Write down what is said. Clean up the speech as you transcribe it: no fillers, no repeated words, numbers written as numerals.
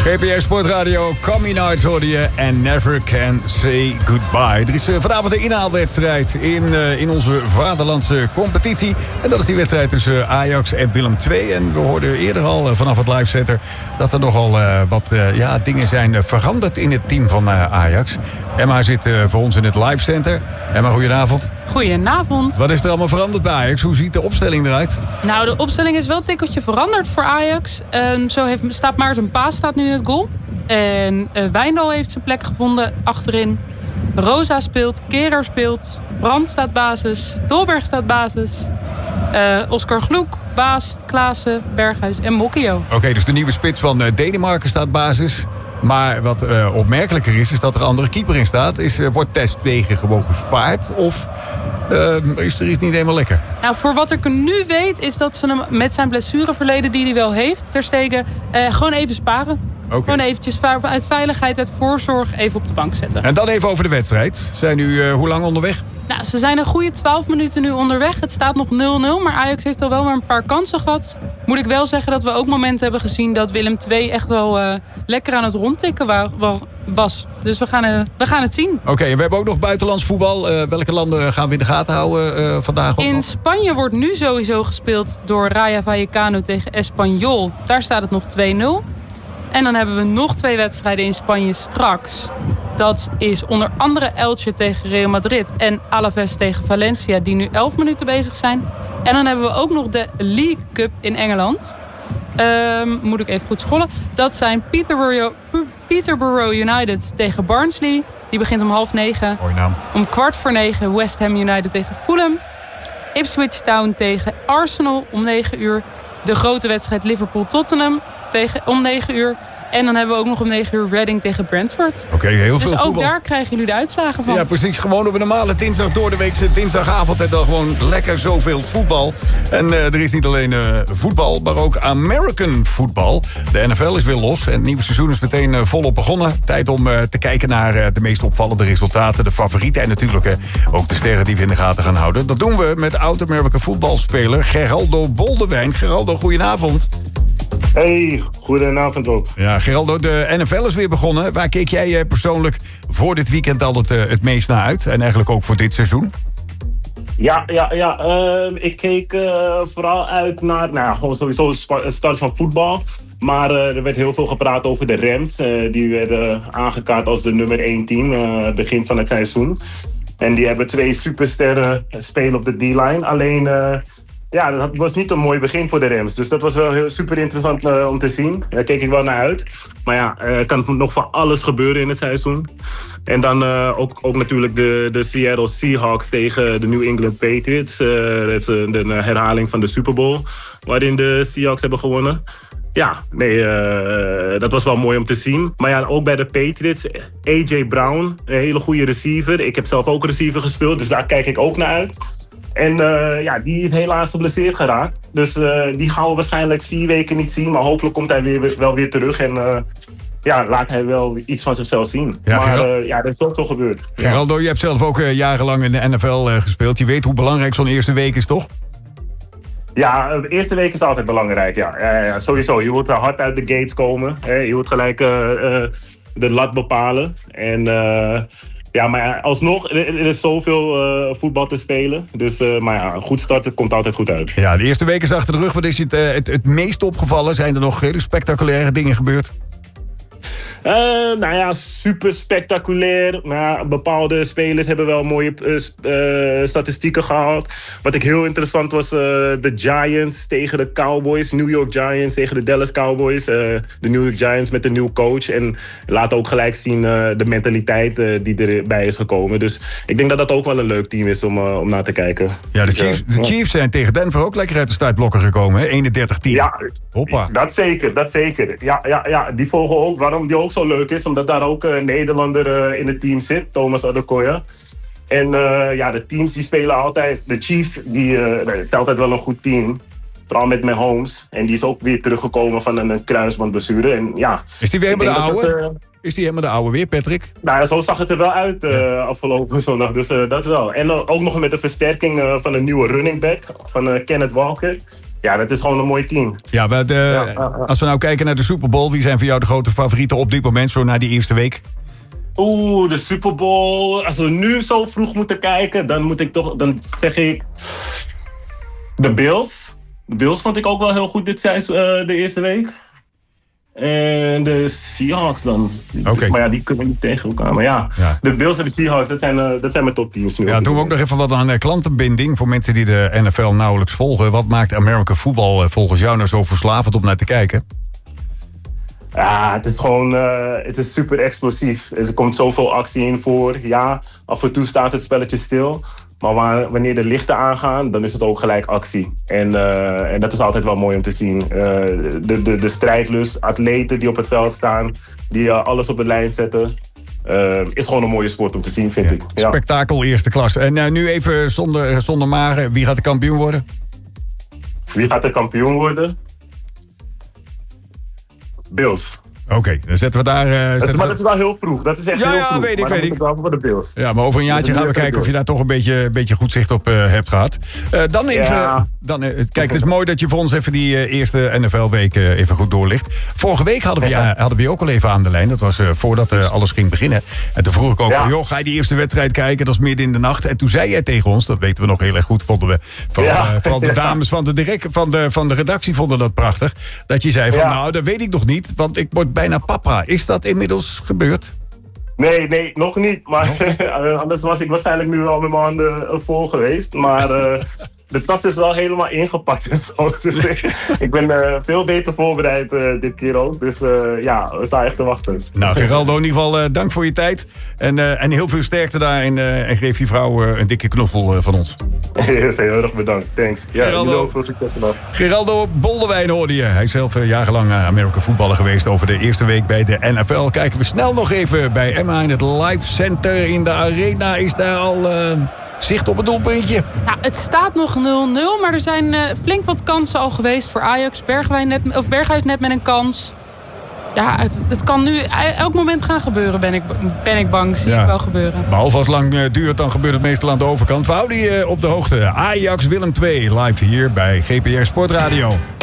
GPS Sportradio, Comedy Nights hoorde je en Never Can Say Goodbye. Er is vanavond een inhaalwedstrijd in onze vaderlandse competitie. En dat is die wedstrijd tussen Ajax en Willem II. En we hoorden eerder al vanaf het livecenter dat er nogal wat dingen zijn veranderd in het team van Ajax. Emma zit voor ons in het livecenter. Emma, goedenavond. Goedenavond. Wat is er allemaal veranderd bij Ajax? Hoe ziet de opstelling eruit? Nou, de opstelling is wel een tikkeltje veranderd voor Ajax. Staat Maarten Paas nu in het goal. En Wijndal heeft zijn plek gevonden achterin. Rosa speelt, Kerer speelt, Brandt staat basis, Dolberg staat basis. Oscar Gloek, Baas, Klaassen, Berghuis en Mokkio. Oké, dus de nieuwe spits van Denemarken staat basis. Maar wat opmerkelijker is dat er een andere keeper in staat. Wordt Test Wegen gewoon gespaard? Of is er iets niet helemaal lekker? Nou, voor wat ik nu weet is dat ze hem met zijn blessureverleden die hij wel heeft, Ter Stegen, gewoon even sparen. Okay. Gewoon eventjes uit veiligheid, uit voorzorg even op de bank zetten. En dan even over de wedstrijd. Zijn nu hoe lang onderweg? Nou, ze zijn een goede 12 minuten nu onderweg. Het staat nog 0-0, maar Ajax heeft al wel maar een paar kansen gehad. Moet ik wel zeggen dat we ook momenten hebben gezien dat Willem II echt wel lekker aan het rondtikken was. Dus we gaan het zien. Oké, en we hebben ook nog buitenlands voetbal. Welke landen gaan we in de gaten houden vandaag? In Spanje wordt nu sowieso gespeeld door Rayo Vallecano tegen Espanyol. Daar staat het nog 2-0. En dan hebben we nog 2 wedstrijden in Spanje straks. Dat is onder andere Elche tegen Real Madrid en Alaves tegen Valencia, die nu 11 minuten bezig zijn. En dan hebben we ook nog de League Cup in Engeland. Moet ik even goed scrollen. Dat zijn Peterborough United tegen Barnsley. Die begint om 8:30. Om 8:15 West Ham United tegen Fulham. Ipswich Town tegen Arsenal om 9 uur. De grote wedstrijd Liverpool-Tottenham om 9 uur. En dan hebben we ook nog om 9 uur Reading tegen Brentford. Oké, heel veel dus ook voetbal. daar krijgen jullie de uitslagen van. Ja, precies. Gewoon op een normale dinsdag, door de weekse dinsdagavond. En dan gewoon lekker zoveel voetbal. En er is niet alleen voetbal, maar ook American voetbal. De NFL is weer los en het nieuwe seizoen is meteen volop begonnen. Tijd om te kijken naar de meest opvallende resultaten, de favorieten en natuurlijk ook de sterren die we in de gaten gaan houden. Dat doen we met oud-American voetbalspeler Geraldo Boldewijn. Geraldo, goedenavond. Hey, goedenavond ook. Ja, Geraldo, de NFL is weer begonnen. Waar keek jij persoonlijk voor dit weekend al het meest naar uit? En eigenlijk ook voor dit seizoen? Ja. Ik keek vooral uit naar gewoon sowieso de start van voetbal. Maar er werd heel veel gepraat over de Rams. Die werden aangekaart als de nummer 1 team begin van het seizoen. En die hebben 2 supersterren spelen op de D-line. Alleen... Ja, dat was niet een mooi begin voor de Rams. Dus dat was wel heel super interessant om te zien. Daar keek ik wel naar uit. Maar ja, er kan nog van alles gebeuren in het seizoen. En dan ook natuurlijk de Seattle Seahawks tegen de New England Patriots. Dat is een herhaling van de Super Bowl waarin de Seahawks hebben gewonnen. Ja, nee, dat was wel mooi om te zien. Maar ja, ook bij de Patriots, AJ Brown, een hele goede receiver. Ik heb zelf ook receiver gespeeld, dus daar kijk ik ook naar uit. En die is helaas geblesseerd geraakt. Dus die gaan we waarschijnlijk 4 weken niet zien. Maar hopelijk komt hij wel weer terug. En laat hij wel iets van zichzelf zien. Ja, maar er is ook veel gebeurd. Geraldo, je hebt zelf ook jarenlang in de NFL gespeeld. Je weet hoe belangrijk zo'n eerste week is, toch? Ja, de eerste week is altijd belangrijk. Ja, sowieso. Je moet hard uit de gates komen. Je moet gelijk de lat bepalen. En... Ja, maar alsnog, er is zoveel voetbal te spelen. Dus, een goed start komt altijd goed uit. Ja, de eerste week is achter de rug. Wat is je het meest opgevallen? Zijn er nog hele spectaculaire dingen gebeurd? Super spectaculair. Maar bepaalde spelers hebben wel mooie statistieken gehaald. Wat ik heel interessant was, de Giants tegen de Cowboys. New York Giants tegen de Dallas Cowboys. De New York Giants met een nieuw coach. En laat ook gelijk zien de mentaliteit die erbij is gekomen. Dus ik denk dat dat ook wel een leuk team is om naar te kijken. Ja, de Chiefs zijn tegen Denver ook lekker uit de startblokken gekomen, hè? 31-10. Ja, hoppa. Dat zeker. Ja, die volgen ook. Waarom die ook zo leuk is, omdat daar ook een Nederlander in het team zit, Thomas Adekoya. En de teams die spelen altijd, de Chiefs, het is altijd wel een goed team. Vooral met Mahomes. En die is ook weer teruggekomen van een kruisbandblessure. En ja, is die weer helemaal de oude? Is die helemaal de oude weer, Patrick? Nou, zo zag het er wel uit afgelopen zondag. Dus dat wel. En ook nog met de versterking van een nieuwe running back. Van Kenneth Walker. Ja, dat is gewoon een mooi team. Ja, als we nou kijken naar de Super Bowl, wie zijn voor jou de grote favorieten op dit moment, zo na die eerste week? De Super Bowl. Als we nu zo vroeg moeten kijken, dan zeg ik de Bills. De Bills vond ik ook wel heel goed de eerste week. En de Seahawks dan. Okay. Maar ja, die kunnen niet tegen elkaar. Maar ja, de Bills en de Seahawks, dat zijn mijn topteams nu. Ja, doen we ook nog even wat aan klantenbinding voor mensen die de NFL nauwelijks volgen. Wat maakt American Football volgens jou nou zo verslavend om naar te kijken? Ja, het is gewoon het is super explosief. Er komt zoveel actie in voor. Ja, af en toe staat het spelletje stil. Maar wanneer de lichten aangaan, dan is het ook gelijk actie. En dat is altijd wel mooi om te zien. De strijdlust, atleten die op het veld staan, die alles op de lijn zetten. Is gewoon een mooie sport om te zien, vind ik. Ja. Spektakel eerste klas. En nu even zonder maar, wie gaat de kampioen worden? Wie gaat de kampioen worden? Bills. Oké, dan zetten we daar... Maar dat is wel heel vroeg. Dat is echt heel vroeg. Weet ik. Het wel voor de Bills. Ja, maar over een jaartje gaan we kijken of je daar toch een beetje goed zicht op hebt gehad. Dan even... Ja. Kijk, het is mooi dat je voor ons even die eerste NFL-week even goed doorlicht. Vorige week hadden we je ook al even aan de lijn. Dat was voordat alles ging beginnen. En toen vroeg ik ook van, ga je die eerste wedstrijd kijken? Dat is midden in de nacht. En toen zei jij tegen ons, dat weten we nog heel erg goed, vonden we. Vooral de dames van de redactie vonden dat prachtig. Dat je zei van, nou, dat weet ik nog niet. Want ik word bijna papa. Is dat inmiddels gebeurd? Nee, nog niet. Maar anders was ik waarschijnlijk nu al met mijn handen vol geweest. Maar de tas is wel helemaal ingepakt en zo. Dus ik ben veel beter voorbereid dit keer ook. Dus we staan echt te wachten. Nou, Geraldo, in ieder geval dank voor je tijd. En heel veel sterkte daar. En geef je vrouw een dikke knuffel van ons. Yes, heel erg bedankt. Thanks. Ja, jullie ook veel succes vandaag. Geraldo Boldewijn hoorde je. Hij is zelf jarenlang American voetballer geweest over de eerste week bij de NFL. Kijken we snel nog even bij Emma in het Live Center in de Arena. Is daar al... zicht op het doelpuntje? Ja, het staat nog 0-0, maar er zijn flink wat kansen al geweest voor Ajax. Berghuis net met een kans. Ja, het kan nu elk moment gaan gebeuren, ben ik bang. Zie ik wel gebeuren. Behalve als lang duurt, dan gebeurt het meestal aan de overkant. We houden je op de hoogte. Ajax Willem II, live hier bij GPR Sportradio.